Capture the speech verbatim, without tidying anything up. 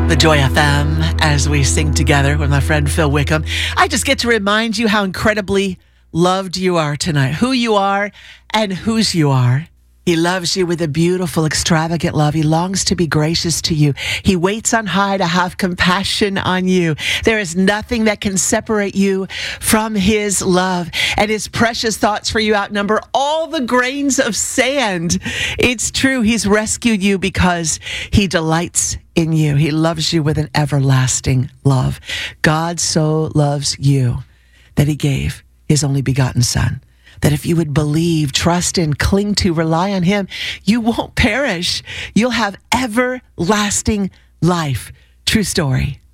The Joy F M as we sing together with my friend Phil Wickham. I just get to remind you how incredibly loved you are tonight, who you are and whose you are. He loves you with a beautiful, extravagant love. He longs to be gracious to you. He waits on high to have compassion on you. There is nothing that can separate you from his love. And his precious thoughts for you outnumber all the grains of sand. It's true. He's rescued you because he delights in you. He loves you with an everlasting love. God so loves you that he gave his only begotten Son, that if you would believe, trust in, cling to, rely on him, you won't perish. You'll have everlasting life. True story.